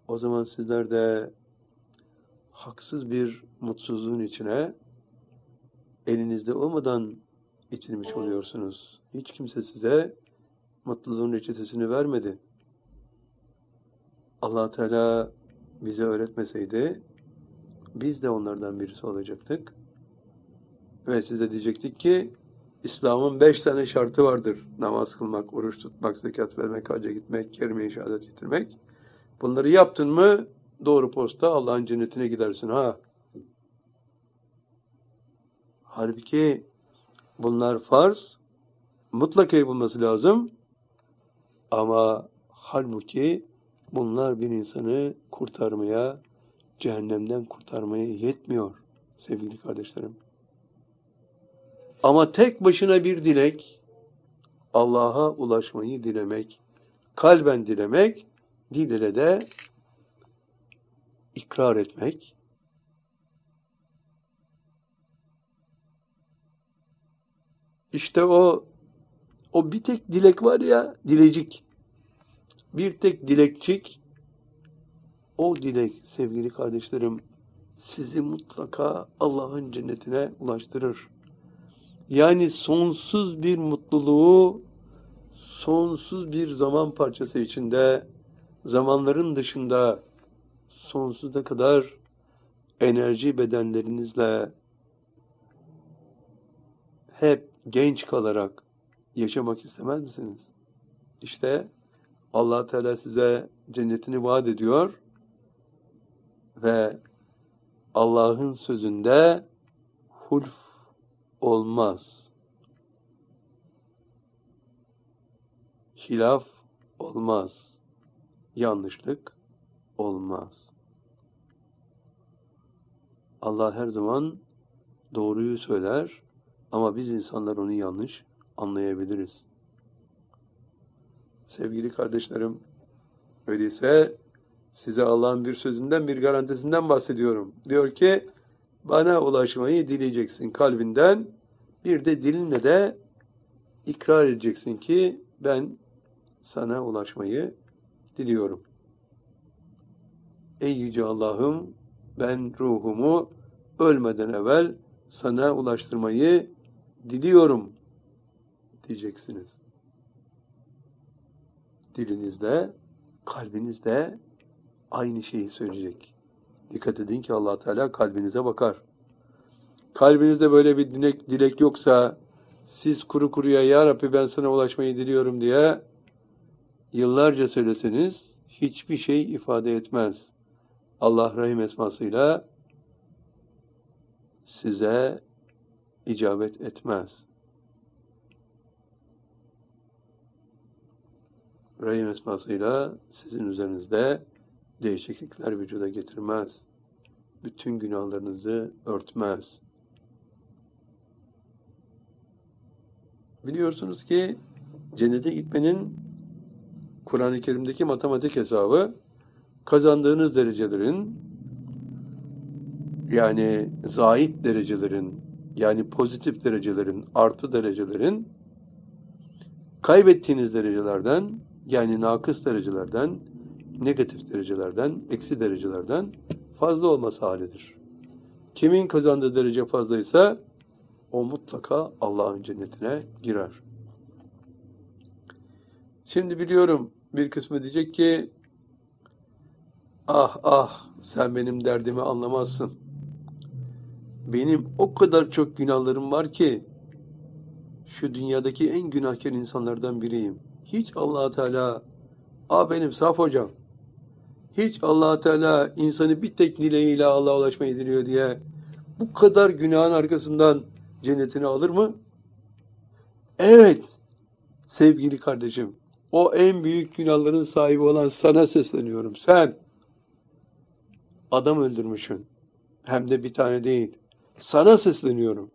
o zaman sizler de haksız bir mutsuzluğun içine elinizde olmadan itilmiş oluyorsunuz. Hiç kimse size mutluluğun reçetesini vermedi. Allah Teala bize öğretmeseydi biz de onlardan birisi olacaktık. Ve size diyecektik ki İslam'ın 5 tane şartı vardır. Namaz kılmak, oruç tutmak, zekat vermek, hacca gitmek, kelime-i şehadet getirmek. Bunları yaptın mı doğru posta Allah'ın cennetine gidersin ha. Halbuki bunlar farz, mutlaka yapılması lazım. Ama halbuki bunlar bir insanı kurtarmaya, cehennemden kurtarmaya yetmiyor sevgili kardeşlerim. Ama tek başına bir dilek, Allah'a ulaşmayı dilemek, kalben dilemek, dil ile de ikrar etmek. İşte o bir tek dilek var ya, dilecik. Bir tek dilekçik, o dilek sevgili kardeşlerim sizi mutlaka Allah'ın cennetine ulaştırır. Yani sonsuz bir mutluluğu, sonsuz bir zaman parçası içinde, zamanların dışında sonsuza kadar enerji bedenlerinizle hep genç kalarak yaşamak istemez misiniz? İşte Allah Teala size cennetini vaat ediyor ve Allah'ın sözünde hulf olmaz. Hilaf olmaz. Yanlışlık olmaz. Allah her zaman doğruyu söyler ama biz insanlar onu yanlış anlayabiliriz. Sevgili kardeşlerim, öyleyse size Allah'ın bir sözünden, bir garantisinden bahsediyorum. Diyor ki, bana ulaşmayı dileyeceksin kalbinden, bir de dilinle de ikrar edeceksin ki ben sana ulaşmayı diliyorum. Ey Yüce Allah'ım, ben ruhumu ölmeden evvel sana ulaştırmayı diliyorum diyeceksiniz. Dilinizde, kalbinizde aynı şeyi söyleyecek. Dikkat edin ki Allah Teala kalbinize bakar. Kalbinizde böyle bir dilek yoksa siz kuru kuruya ya Rabbi ben sana ulaşmayı diliyorum diye yıllarca söyleseniz hiçbir şey ifade etmez. Allah Rahim esmasıyla size icabet etmez. Rahim esmasıyla sizin üzerinizde değişiklikler vücuda getirmez. Bütün günahlarınızı örtmez. Biliyorsunuz ki cennete gitmenin Kur'an-ı Kerim'deki matematik hesabı kazandığınız derecelerin yani zahit derecelerin yani pozitif derecelerin artı derecelerin kaybettiğiniz derecelerden yani nakıs derecelerden negatif derecelerden eksi derecelerden fazla olması halidir. Kimin kazandığı derece fazlaysa o mutlaka Allah'ın cennetine girer. Şimdi biliyorum bir kısmı diyecek ki ah sen benim derdimi anlamazsın. Benim o kadar çok günahlarım var ki şu dünyadaki en günahkar insanlardan biriyim. Hiç Allah Teala benim saf hocam. Hiç Allah Teala insanı bir tek dileğiyle Allah'a ulaşmayı diliyor diye bu kadar günahın arkasından cennetini alır mı? Evet sevgili kardeşim. O en büyük günahların sahibi olan sana sesleniyorum. Sen adam öldürmüşsün. Hem de bir tane değil. Sana sesleniyorum.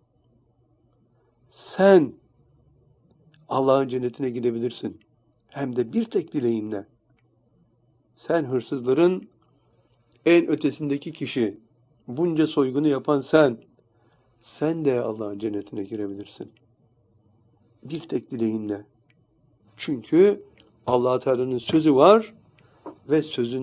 Sen Allah'ın cennetine gidebilirsin. Hem de bir tek dileğinle. Sen hırsızların en ötesindeki kişi. Bunca soygunu yapan sen. Sen de Allah'ın cennetine girebilirsin. Bir tek dileğinle. Çünkü Allah Teala'nın sözü var ve sözün